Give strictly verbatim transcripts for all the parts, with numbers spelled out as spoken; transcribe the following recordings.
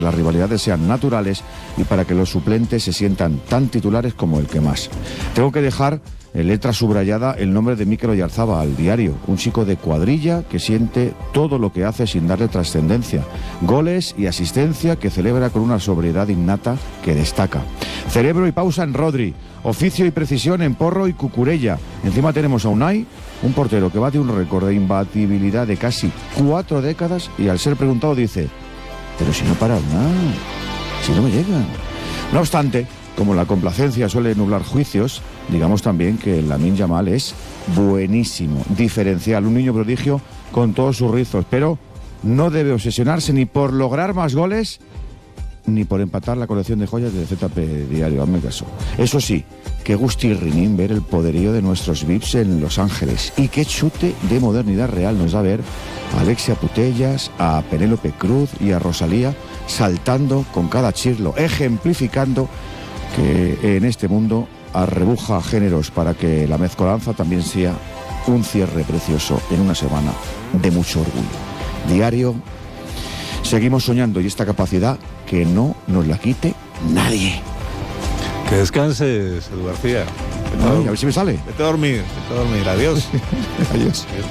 las rivalidades sean naturales y para que los suplentes se sientan tan titulares como el que más. Tengo que dejar en letra subrayada el nombre de Mikel Oyarzábal al diario, un chico de cuadrilla que siente todo lo que hace sin darle trascendencia, goles y asistencia que celebra con una sobriedad innata que destaca. Cerebro y pausa en Rodri, oficio y precisión en Porro y Cucurella. Encima tenemos a Unai, un portero que bate un récord de imbatibilidad de casi cuatro décadas y al ser preguntado dice: pero si no para nada, si no me llegan. No obstante, como la complacencia suele nublar juicios, digamos también que Lamine Yamal es buenísimo, diferencial, un niño prodigio con todos sus rizos, pero no debe obsesionarse ni por lograr más goles ni por empatar la colección de joyas de Z P Diario, hazme caso. Eso sí, qué gustirrinín ver el poderío de nuestros V I Ps en Los Ángeles y qué chute de modernidad real nos da ver a Alexia Putellas, a Penélope Cruz y a Rosalía saltando con cada chirlo, ejemplificando que en este mundo arrebuja géneros para que la mezcolanza también sea un cierre precioso en una semana de mucho orgullo. Diario, seguimos soñando y esta capacidad que no nos la quite nadie. Que descanses, Edu García. Ay, a ver si me sale. Vete a dormir, vete a dormir. Adiós. Adiós. Adiós.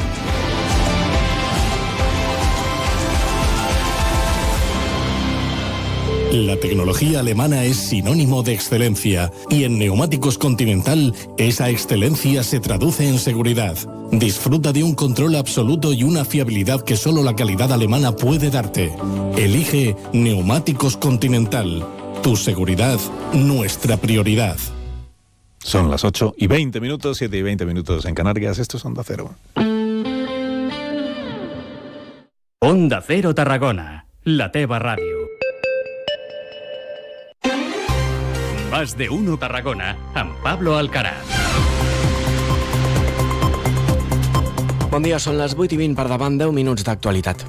La tecnología alemana es sinónimo de excelencia y en Neumáticos Continental esa excelencia se traduce en seguridad. Disfruta de un control absoluto y una fiabilidad que solo la calidad alemana puede darte. Elige Neumáticos Continental. Tu seguridad, nuestra prioridad. Son las ocho y veinte minutos, siete y veinte minutos en Canarias. Esto es Onda Cero. Onda Cero Tarragona, la teva ràdio. Más de uno Tarragona, amb Pablo Alcaraz. Bon dia, són les vuit i vint per davant, deu minuts d'actualitat.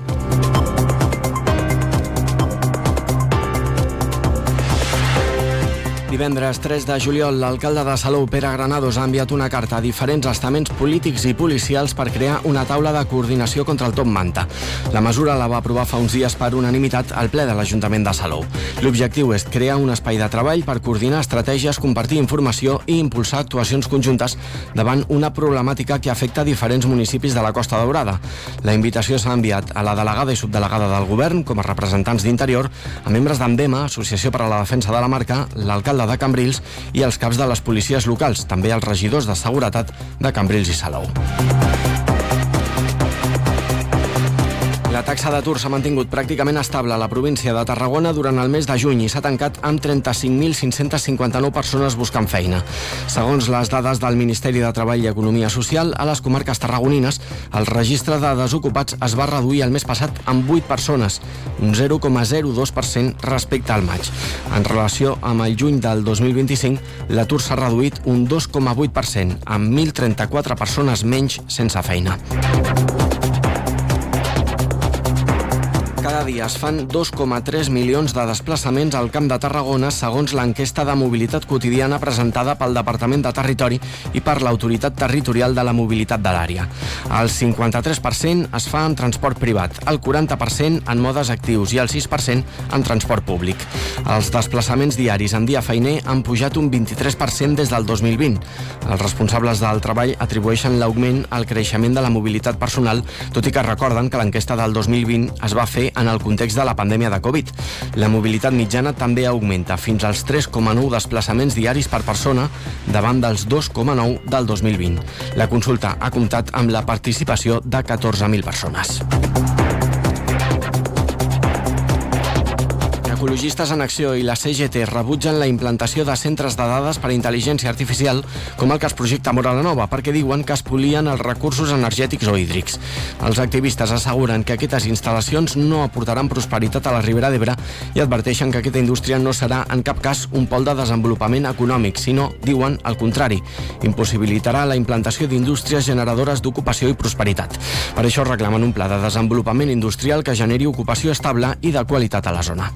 Divendres tres de juliol, l'alcalde de Salou, Pere Granados, ha enviat una carta a diferents estaments polítics i policials per crear una taula de coordinació contra el Top Manta. La mesura la va aprovar fa uns dies per unanimitat al ple de l'Ajuntament de Salou. L'objectiu és crear un espai de treball per coordinar estratègies, compartir informació i impulsar actuacions conjuntes davant una problemàtica que afecta diferents municipis de la Costa Daurada. La invitació s'ha enviat a la delegada i subdelegada del govern, com a representants d'Interior, a membres d'Andema, Associació per a la Defensa de la Marca, l'alcalde de Cambrils i els caps de les policies locals, també els regidors de seguretat de Cambrils i Salou. La taxa d'atur s'ha mantingut pràcticament estable a la província de Tarragona durant el mes de juny i s'ha tancat amb trenta-cinc mil cinc-cents cinquanta-nou persones buscant feina. Segons les dades del Ministeri de Treball i Economia Social, a les comarques tarragonines, el registre de desocupats es va reduir el mes passat amb vuit persones, un zero coma zero dos per cent respecte al maig. En relació amb el juny del dos mil vint-i-cinc, l'atur s'ha reduït un dos coma vuit per cent, amb mil trenta-quatre persones menys sense feina. Cada dia es fan dos coma tres milions de desplaçaments al Camp de Tarragona segons l'enquesta de mobilitat quotidiana presentada pel Departament de Territori i per l'Autoritat Territorial de la Mobilitat de l'àrea. El cinquanta-tres per cent es fa en transport privat, el quaranta per cent en modes actius i el sis per cent en transport públic. Els desplaçaments diaris en dia feiner han pujat un vint-i-tres per cent des del dos mil vint. Els responsables del treball atribueixen l'augment al creixement de la mobilitat personal, tot i que recorden que l'enquesta del dos mil vint es va fer en el context de la pandèmia de Covid. La mobilitat mitjana també augmenta fins als tres coma nou desplaçaments diaris per persona davant dels dos coma nou del dos mil vint. La consulta ha comptat amb la participació de catorze mil persones. Ecologistes en Acció i la C G T rebutgen la implantació de centres de dades per a intel·ligència artificial com el que es projecta a Móra la Nova, perquè diuen que es polien els recursos energètics o hídrics. Els activistes asseguren que aquestes instal·lacions no aportaran prosperitat a la Ribera d'Ebre i adverteixen que aquesta indústria no serà en cap cas un pol de desenvolupament econòmic, sinó, diuen, al contrari, impossibilitarà la implantació d'indústries generadores d'ocupació i prosperitat. Per això reclamen un pla de desenvolupament industrial que generi ocupació estable i de qualitat a la zona.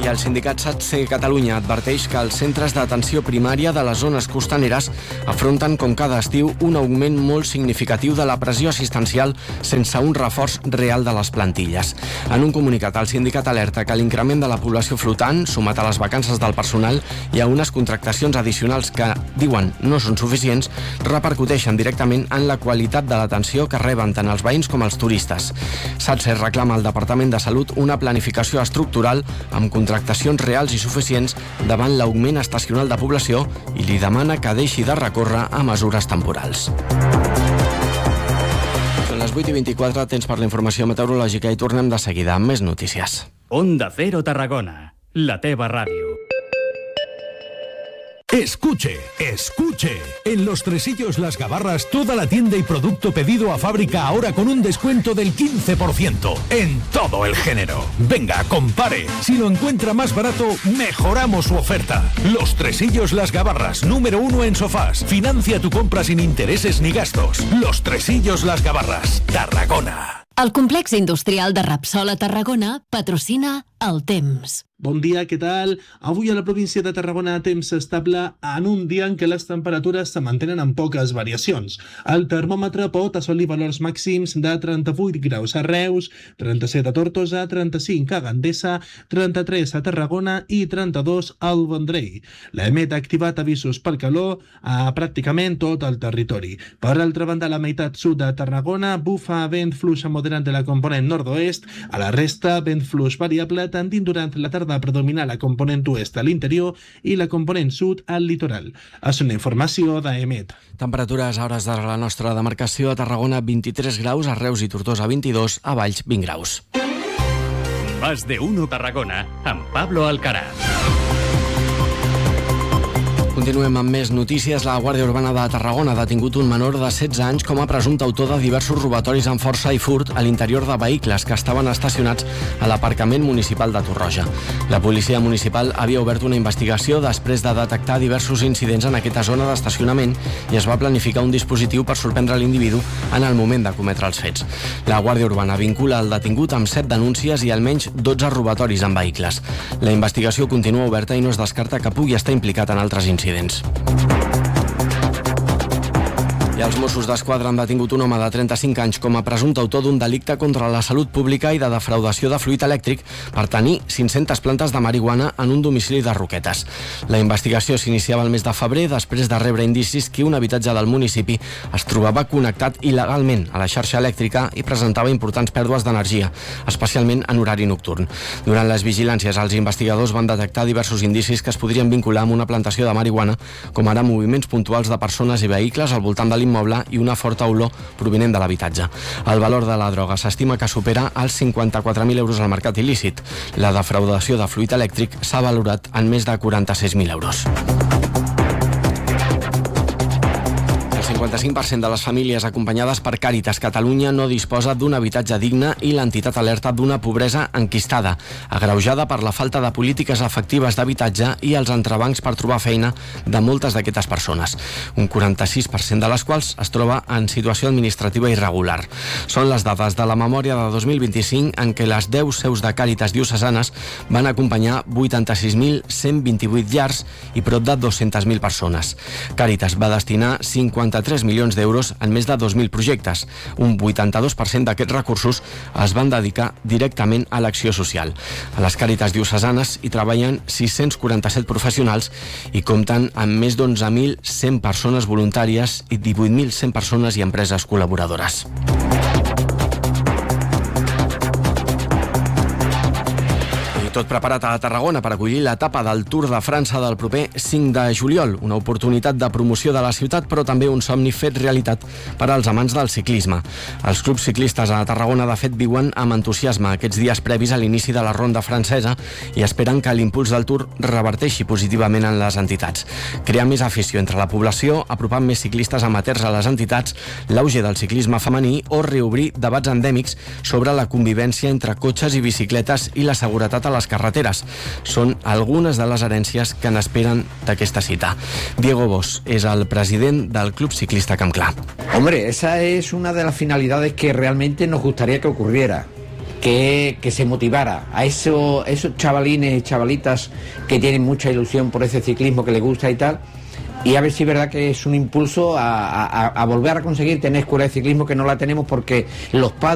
I el sindicat SATSE Catalunya adverteix que els centres d'atenció primària de les zones costaneres afronten com cada estiu un augment molt significatiu de la pressió assistencial sense un reforç real de les plantilles. En un comunicat, el sindicat alerta que l'increment de la població flotant, sumat a les vacances del personal i a unes contractacions addicionals que, diuen, no són suficients, repercuteixen directament en la qualitat de l'atenció que reben tant els veïns com els turistes. SATSE reclama al Departament de Salut una planificació estructural amb contractacions reals i suficients davant l'augment estacional de població i li demana que deixi de recórrer a mesures temporals. Són les vuit i vint-i-quatre, temps per la informació meteorològica i tornem de seguida amb més notícies. Onda Cero Tarragona, la teva ràdio. Escuche, escuche. En Los Tresillos Las Gabarras, toda la tienda y producto pedido a fábrica ahora con un descuento del quince por ciento en todo el género. Venga, compare. Si lo encuentra más barato, mejoramos su oferta. Los Tresillos Las Gabarras, número uno en sofás. Financia tu compra sin intereses ni gastos. Los Tresillos Las Gabarras, Tarragona. El complex industrial de Repsol a Tarragona patrocina el temps. Bon dia, què tal? Avui a la província de Tarragona temps estable en un dia en què les temperatures se mantenen amb poques variacions. El termòmetre pot assolir valors màxims de trenta-vuit graus a Reus, trenta-set a Tortosa, trenta-cinc a Gandesa, trenta-tres a Tarragona i trenta-dos al Vendrell. L'EMET ha activat avisos per calor a pràcticament tot el territori. Per altra banda, a la meitat sud de Tarragona bufa vent fluix moderat de la component nord-oest, a la resta vent fluix variable tendint durant la tarda a predominar la component oest a l'interior i la component sud al litoral. És una informació d'EMET. Temperatures a hores de la nostra demarcació: a Tarragona vint-i-tres graus, a Reus i Tortosa vint-i-dos, a Valls vint graus. Más de uno Tarragona, amb Pablo Alcaraz. Continuem amb més notícies. La Guàrdia Urbana de Tarragona ha detingut un menor de setze anys com a presumpte autor de diversos robatoris amb força i furt a l'interior de vehicles que estaven estacionats a l'aparcament municipal de Torroja. La policia municipal havia obert una investigació després de detectar diversos incidents en aquesta zona d'estacionament i es va planificar un dispositiu per sorprendre l'individu en el moment de cometre els fets. La Guàrdia Urbana vincula el detingut amb set denúncies i almenys dotze robatoris amb vehicles. La investigació continua oberta i no es descarta que pugui estar implicat en altres incidents. I els Mossos d'Esquadra han detingut un home de trenta-cinc anys com a presumpte autor d'un delicte contra la salut pública i de defraudació de fluid elèctric per tenir cinc-centes plantes de marihuana en un domicili de Roquetes. La investigació s'iniciava el mes de febrer després de rebre indicis que un habitatge del municipi es trobava connectat il·legalment a la xarxa elèctrica i presentava importants pèrdues d'energia, especialment en horari nocturn. Durant les vigilàncies, els investigadors van detectar diversos indicis que es podrien vincular amb una plantació de marihuana, com ara moviments puntuals de persones i vehicles al voltant de immoble i una forta olor provinent de l'habitatge. El valor de la droga s'estima que supera els cinquanta-quatre mil euros al mercat il·lícit. La defraudació de fluid elèctric s'ha valorat en més de quaranta-sis mil euros. El cinquanta-cinc per cent de les famílies acompanyades per Càritas Catalunya no disposa d'un habitatge digne i l'entitat alerta d'una pobresa enquistada, agreujada per la falta de polítiques efectives d'habitatge i els entrebancs per trobar feina de moltes d'aquestes persones, un quaranta-sis per cent de les quals es troba en situació administrativa irregular. Són les dades de la memòria de dos mil vint-i-cinc en què les deu seus de Càritas diocesanes van acompanyar vuitanta-sis mil cent vint-i-vuit llars i prop de dues-centes mil persones. Càritas va destinar cinquanta-tres milions d'euros en més de dos mil projectes. Un vuitanta-dos per cent d'aquests recursos es van dedicar directament a l'acció social. A les Càritas diocesanes hi treballen sis-cents quaranta-set professionals i compten amb més d'onze mil cent persones voluntàries i divuit mil cent persones i empreses col·laboradores. Tot preparat a Tarragona per acollir l'etapa del Tour de França del proper cinc de juliol, una oportunitat de promoció de la ciutat, però també un somni fet realitat per als amants del ciclisme. Els clubs ciclistes a Tarragona, de fet, viuen amb entusiasme aquests dies previs a l'inici de la ronda francesa i esperen que l'impuls del Tour reverteixi positivament en les entitats. Crear més afició entre la població, apropar més ciclistes amateurs a les entitats, l'auge del ciclisme femení o reobrir debats endèmics sobre la convivència entre cotxes i bicicletes i la seguretat a les carreteres. Són algunes de les herències que n'esperen d'aquesta cita. Diego Bosch és el president del Club Ciclista Campclar. Hombre, esa es una de las finalidades que realmente nos gustaría que ocurriera. que, que se motivara a eso, esos chavalines y chavalitas que tienen mucha ilusión por ese ciclismo que les gusta y tal, y a ver si es verdad que es un impulso a, a, a volver a conseguir tener escuela de ciclismo, que no la tenemos porque los padres